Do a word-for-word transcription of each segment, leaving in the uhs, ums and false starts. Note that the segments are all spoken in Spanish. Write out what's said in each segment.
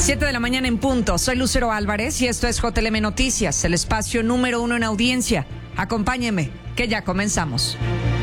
Siete de la mañana en punto. Soy Lucero Álvarez y esto es J L M Noticias, el espacio número uno en audiencia. Acompáñeme, que ya comenzamos.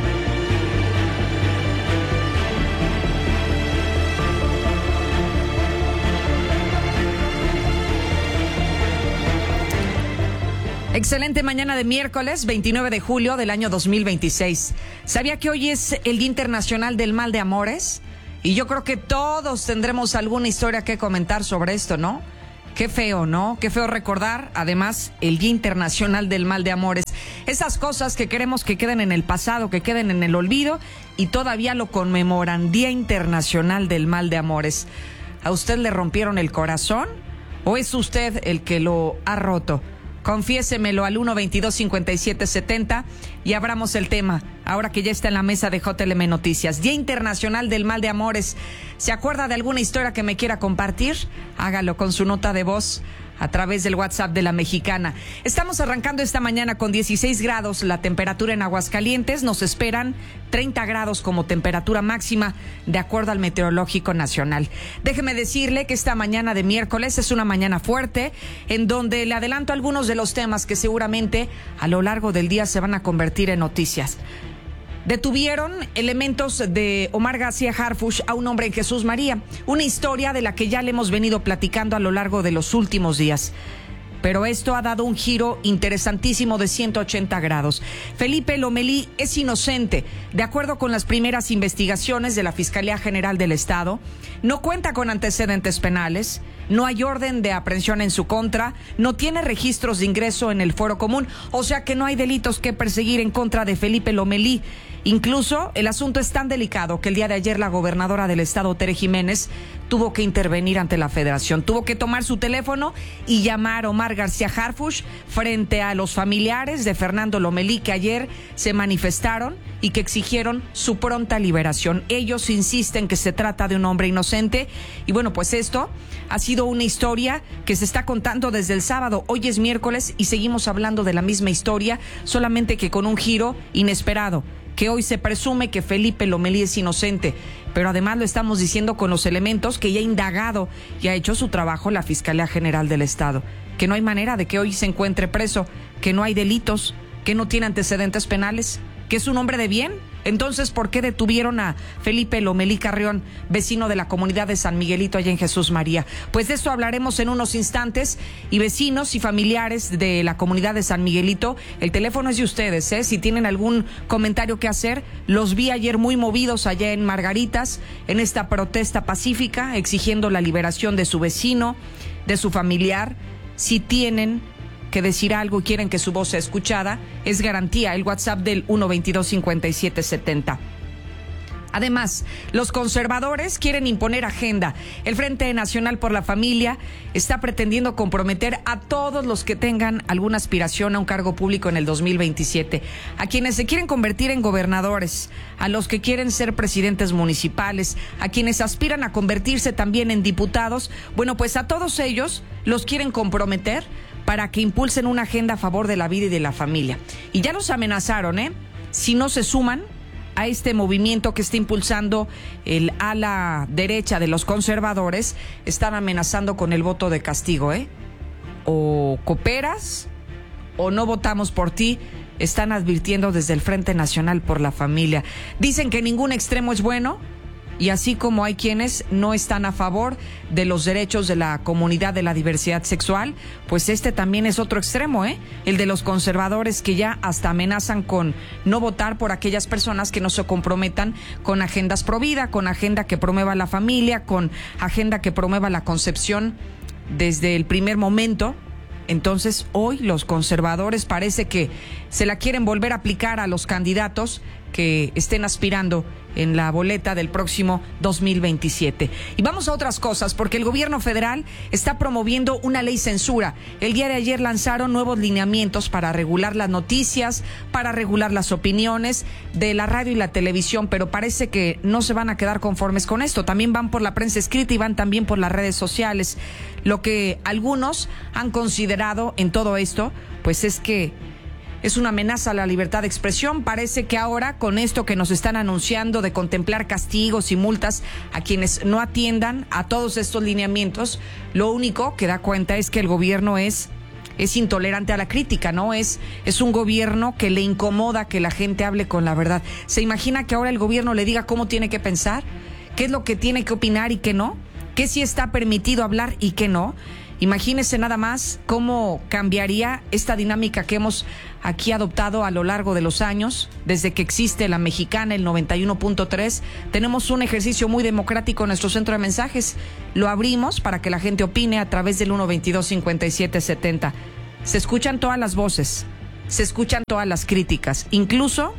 Excelente mañana de miércoles veintinueve de julio del año dos mil veintiséis. ¿Sabía que hoy es el Día Internacional del Mal de Amores? Y yo creo que todos tendremos alguna historia que comentar sobre esto, ¿no? Qué feo, ¿no? Qué feo recordar, además, el Día Internacional del Mal de Amores. Esas cosas que queremos que queden en el pasado, que queden en el olvido, y todavía lo conmemoran, Día Internacional del Mal de Amores. ¿A usted le rompieron el corazón? ¿O es usted el que lo ha roto? Confiésemelo al uno veintidós cincuenta y siete setenta y abramos el tema, ahora que ya está en la mesa de J L M Noticias. Día Internacional del Mal de Amores. ¿Se acuerda de alguna historia que me quiera compartir? Hágalo con su nota de voz a través del WhatsApp de La Mexicana. Estamos arrancando esta mañana con dieciséis grados la temperatura en Aguascalientes. Nos esperan treinta grados como temperatura máxima, de acuerdo al Meteorológico Nacional. Déjeme decirle que esta mañana de miércoles es una mañana fuerte, en donde le adelanto algunos de los temas que seguramente a lo largo del día se van a convertir en noticias. Detuvieron elementos de Omar García Harfuch a un hombre en Jesús María, una historia de la que ya le hemos venido platicando a lo largo de los últimos días. Pero esto ha dado un giro interesantísimo de ciento ochenta grados. Felipe Lomelí es inocente, de acuerdo con las primeras investigaciones de la Fiscalía General del Estado. No cuenta con antecedentes penales, no hay orden de aprehensión en su contra, no tiene registros de ingreso en el Fuero Común, o sea que no hay delitos que perseguir en contra de Felipe Lomelí. Incluso el asunto es tan delicado que el día de ayer la gobernadora del estado, Tere Jiménez, tuvo que intervenir ante la federación. Tuvo que tomar su teléfono y llamar a Omar García Harfuch frente a los familiares de Fernando Lomelí, que ayer se manifestaron y que exigieron su pronta liberación. Ellos insisten que se trata de un hombre inocente y bueno, pues esto ha sido una historia que se está contando desde el sábado. Hoy es miércoles y seguimos hablando de la misma historia, solamente que con un giro inesperado, que hoy se presume que Felipe Lomelí es inocente, pero además lo estamos diciendo con los elementos que ya ha indagado y ha hecho su trabajo la Fiscalía General del Estado, que no hay manera de que hoy se encuentre preso, que no hay delitos, que no tiene antecedentes penales, que es un hombre de bien. Entonces, ¿por qué detuvieron a Felipe Lomelí Carrión, vecino de la comunidad de San Miguelito allá en Jesús María? Pues de esto hablaremos en unos instantes, y vecinos y familiares de la comunidad de San Miguelito, el teléfono es de ustedes, ¿eh? Si tienen algún comentario que hacer, los vi ayer muy movidos allá en Margaritas, en esta protesta pacífica, exigiendo la liberación de su vecino, de su familiar. Si tienen que decir algo y quieren que su voz sea escuchada, es garantía el WhatsApp del uno veintidós cincuenta y siete setenta. Además, los conservadores quieren imponer agenda. El Frente Nacional por la Familia está pretendiendo comprometer a todos los que tengan alguna aspiración a un cargo público en el dos mil veintisiete, a quienes se quieren convertir en gobernadores, a los que quieren ser presidentes municipales, a quienes aspiran a convertirse también en diputados. Bueno, pues a todos ellos los quieren comprometer para que impulsen una agenda a favor de la vida y de la familia. Y ya los amenazaron, ¿eh? Si no se suman a este movimiento que está impulsando el ala derecha de los conservadores, están amenazando con el voto de castigo, ¿eh? O cooperas o no votamos por ti, están advirtiendo desde el Frente Nacional por la Familia. Dicen que ningún extremo es bueno, y así como hay quienes no están a favor de los derechos de la comunidad de la diversidad sexual, pues este también es otro extremo, ¿eh? El de los conservadores, que ya hasta amenazan con no votar por aquellas personas que no se comprometan con agendas pro vida, con agenda que promueva la familia, con agenda que promueva la concepción desde el primer momento. Entonces, hoy los conservadores parece que se la quieren volver a aplicar a los candidatos que estén aspirando en la boleta del próximo dos mil veintisiete. Y vamos a otras cosas, porque el gobierno federal está promoviendo una ley censura. El día de ayer lanzaron nuevos lineamientos para regular las noticias, para regular las opiniones de la radio y la televisión, pero parece que no se van a quedar conformes con esto. También van por la prensa escrita y van también por las redes sociales. Lo que algunos han considerado en todo esto, pues es que es una amenaza a la libertad de expresión. Parece que ahora, con esto que nos están anunciando de contemplar castigos y multas a quienes no atiendan a todos estos lineamientos, lo único que da cuenta es que el gobierno es, es intolerante a la crítica, ¿no? Es, es un gobierno que le incomoda que la gente hable con la verdad. ¿Se imagina que ahora el gobierno le diga cómo tiene que pensar? ¿Qué es lo que tiene que opinar y qué no? ¿Qué sí está permitido hablar y qué no? Imagínese nada más cómo cambiaría esta dinámica que hemos aquí adoptado a lo largo de los años, desde que existe la Mexicana, el noventa y uno punto tres. Tenemos un ejercicio muy democrático en nuestro centro de mensajes. Lo abrimos para que la gente opine a través del uno veintidós cincuenta y siete setenta. Se escuchan todas las voces, se escuchan todas las críticas, incluso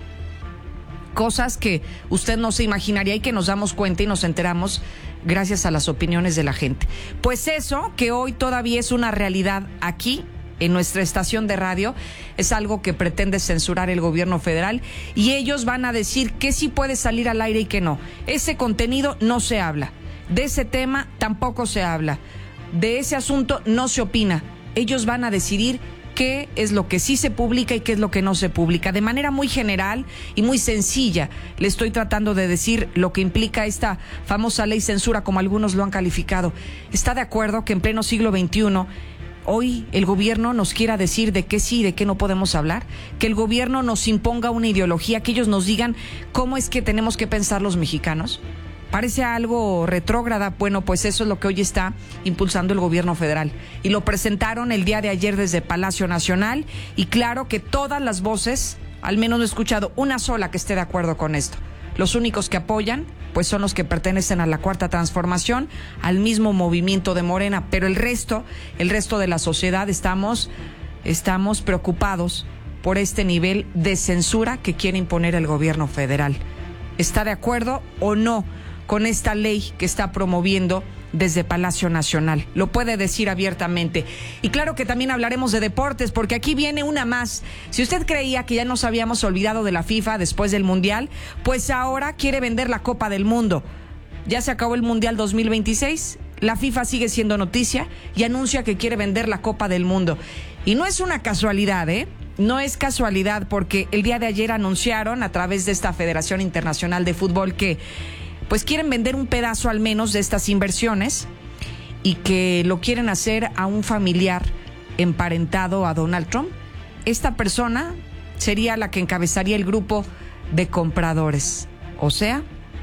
cosas que usted no se imaginaría y que nos damos cuenta y nos enteramos gracias a las opiniones de la gente. Pues eso, que hoy todavía es una realidad aquí, en nuestra estación de radio, es algo que pretende censurar el gobierno federal y ellos van a decir que sí puede salir al aire y que no. Ese contenido no se habla, de ese tema tampoco se habla, de ese asunto no se opina. Ellos van a decidir qué es lo que sí se publica y qué es lo que no se publica. De manera muy general y muy sencilla, le estoy tratando de decir lo que implica esta famosa ley censura, como algunos lo han calificado. ¿Está de acuerdo que en pleno siglo veintiuno hoy el gobierno nos quiera decir de qué sí y de qué no podemos hablar? Que el gobierno nos imponga una ideología, que ellos nos digan cómo es que tenemos que pensar los mexicanos. Parece algo retrógrada. Bueno, pues eso es lo que hoy está impulsando el gobierno federal. Y lo presentaron el día de ayer desde Palacio Nacional. Y claro que todas las voces, al menos no he escuchado una sola que esté de acuerdo con esto. Los únicos que apoyan, pues son los que pertenecen a la Cuarta Transformación, al mismo movimiento de Morena. Pero el resto, el resto de la sociedad estamos, estamos preocupados por este nivel de censura que quiere imponer el gobierno federal. ¿Está de acuerdo o no con esta ley que está promoviendo desde Palacio Nacional? Lo puede decir abiertamente. Y claro que también hablaremos de deportes, porque aquí viene una más. Si usted creía que ya nos habíamos olvidado de la FIFA después del Mundial, pues ahora quiere vender la Copa del Mundo. Ya se acabó el Mundial dos mil veintiséis, la FIFA sigue siendo noticia y anuncia que quiere vender la Copa del Mundo. Y no es una casualidad, ¿eh? No es casualidad, porque el día de ayer anunciaron a través de esta Federación Internacional de Fútbol que pues quieren vender un pedazo al menos de estas inversiones y que lo quieren hacer a un familiar emparentado a Donald Trump. Esta persona sería la que encabezaría el grupo de compradores. O sea,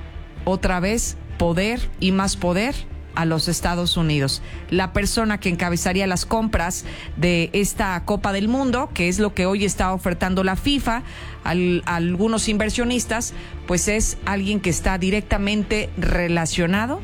otra vez poder y más poder a los Estados Unidos. La persona que encabezaría las compras de esta Copa del Mundo, que es lo que hoy está ofertando la FIFA al, a algunos inversionistas, pues es alguien que está directamente relacionado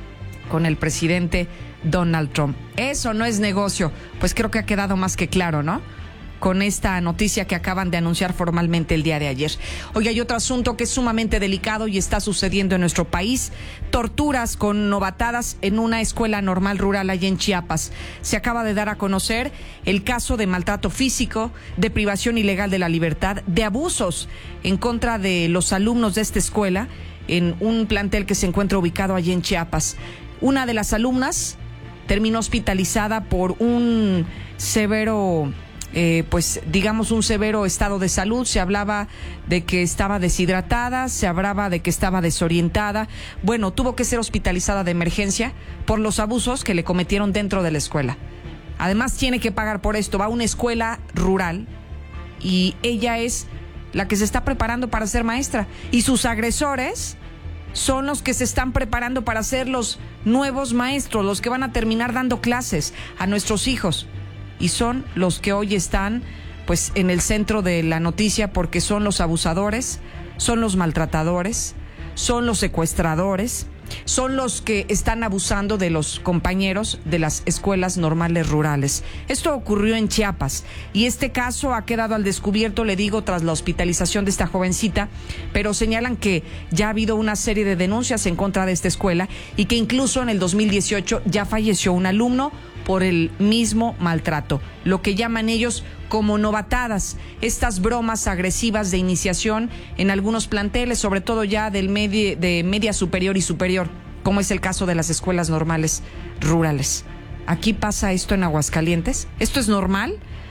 con el presidente Donald Trump. Eso no es negocio, pues creo que ha quedado más que claro, ¿no? Con esta noticia que acaban de anunciar formalmente el día de ayer. Hoy hay otro asunto que es sumamente delicado y está sucediendo en nuestro país. Torturas con novatadas en una escuela normal rural allá en Chiapas. Se acaba de dar a conocer el caso de maltrato físico, de privación ilegal de la libertad, de abusos en contra de los alumnos de esta escuela en un plantel que se encuentra ubicado allá en Chiapas. Una de las alumnas terminó hospitalizada por un severo... Eh, pues digamos un severo estado de salud. Se hablaba de que estaba deshidratada, se hablaba de que estaba desorientada. Bueno, tuvo que ser hospitalizada de emergencia por los abusos que le cometieron dentro de la escuela. Además tiene que pagar por esto. Va a una escuela rural y ella es la que se está preparando para ser maestra y sus agresores son los que se están preparando para ser los nuevos maestros, los que van a terminar dando clases a nuestros hijos. Y son los que hoy están pues en el centro de la noticia, porque son los abusadores, son los maltratadores, son los secuestradores, son los que están abusando de los compañeros de las escuelas normales rurales. Esto ocurrió en Chiapas y este caso ha quedado al descubierto, le digo, tras la hospitalización de esta jovencita, pero señalan que ya ha habido una serie de denuncias en contra de esta escuela y que incluso en el dos mil dieciocho ya falleció un alumno por el mismo maltrato, lo que llaman ellos como novatadas, estas bromas agresivas de iniciación en algunos planteles, sobre todo ya del media, de media superior y superior, como es el caso de las escuelas normales rurales. ¿Aquí pasa esto en Aguascalientes? ¿Esto es normal?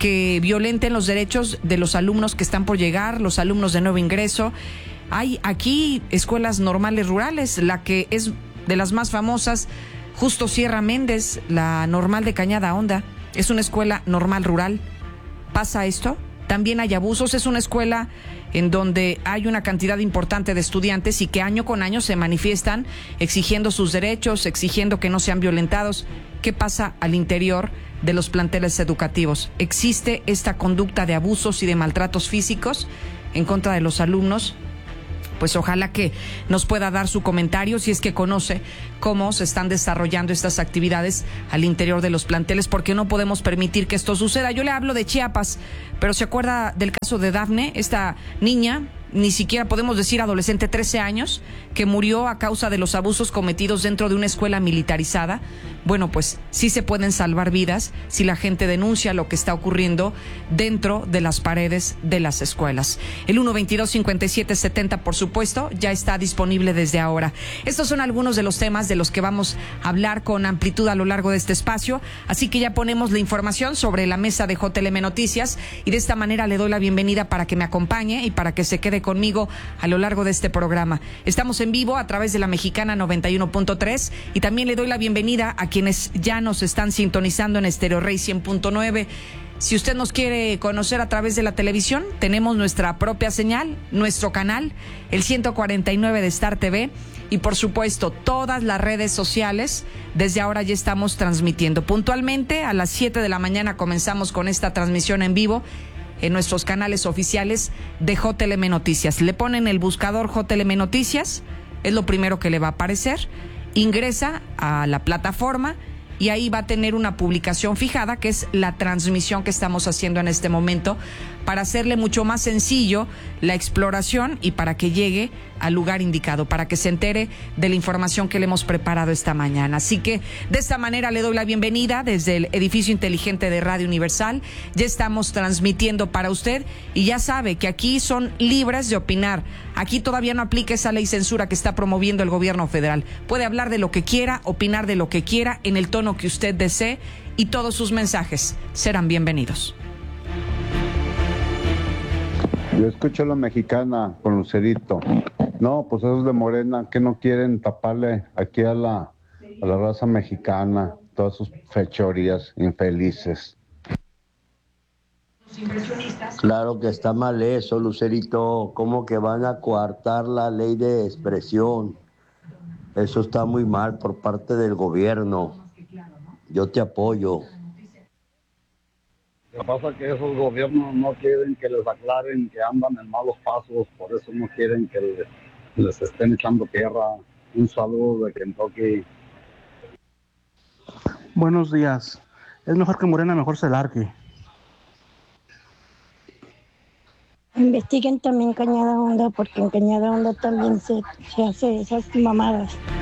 que violenten los derechos de los alumnos que están por llegar, los alumnos de nuevo ingreso. Hay aquí escuelas normales rurales, la que es de las más famosas, Justo Sierra Méndez, la normal de Cañada Honda, es una escuela normal rural. ¿Pasa esto? También hay abusos, es una escuela en donde hay una cantidad importante de estudiantes y que año con año se manifiestan exigiendo sus derechos, exigiendo que no sean violentados. ¿Qué pasa al interior de los planteles educativos? ¿Existe esta conducta de abusos y de maltratos físicos en contra de los alumnos? Pues ojalá que nos pueda dar su comentario si es que conoce cómo se están desarrollando estas actividades al interior de los planteles, porque no podemos permitir que esto suceda. Yo le hablo de Chiapas, pero ¿se acuerda del caso de Dafne, esta niña, ni siquiera podemos decir adolescente, trece años, que murió a causa de los abusos cometidos dentro de una escuela militarizada? Bueno, pues sí se pueden salvar vidas si la gente denuncia lo que está ocurriendo dentro de las paredes de las escuelas. El uno veintidós cincuenta y siete setenta, por supuesto, ya está disponible desde ahora. Estos son algunos de los temas de los que vamos a hablar con amplitud a lo largo de este espacio, así que ya ponemos la información sobre la mesa de J L M Noticias y de esta manera le doy la bienvenida para que me acompañe y para que se quede conmigo a lo largo de este programa. Estamos en vivo a través de la Mexicana noventa y uno punto tres y también le doy la bienvenida a quienes ya nos están sintonizando en Stereo Rey cien punto nueve. Si usted nos quiere conocer a través de la televisión, tenemos nuestra propia señal, nuestro canal, el ciento cuarenta y nueve de Star T V y por supuesto todas las redes sociales. Desde ahora ya estamos transmitiendo. Puntualmente a las siete de la mañana comenzamos con esta transmisión en vivo en nuestros canales oficiales de J L M Noticias. Le ponen el buscador J L M Noticias, es lo primero que le va a aparecer. Ingresa a la plataforma y ahí va a tener una publicación fijada, que es la transmisión que estamos haciendo en este momento, para hacerle mucho más sencillo la exploración y para que llegue al lugar indicado, para que se entere de la información que le hemos preparado esta mañana. Así que de esta manera le doy la bienvenida desde el edificio inteligente de Radio Universal. Ya estamos transmitiendo para usted y ya sabe que aquí son libres de opinar. Aquí todavía no aplica esa ley censura que está promoviendo el gobierno federal. Puede hablar de lo que quiera, opinar de lo que quiera, en el tono que usted desee y todos sus mensajes serán bienvenidos. Yo escucho a la Mexicana con Lucerito. No, pues esos de Morena que no quieren taparle aquí a la, a la raza mexicana todas sus fechorías infelices. Claro que está mal eso, Lucerito. ¿Cómo que van a coartar la ley de expresión? Eso está muy mal por parte del gobierno. Yo te apoyo. Lo que pasa es que esos gobiernos no quieren que les aclaren que andan en malos pasos, por eso no quieren que les, les estén echando tierra. Un saludo de Kentucky. Buenos días. Es mejor que Morena mejor se largue. Investiguen también Cañada Honda, porque en Cañada Honda también se, se hace esas mamadas.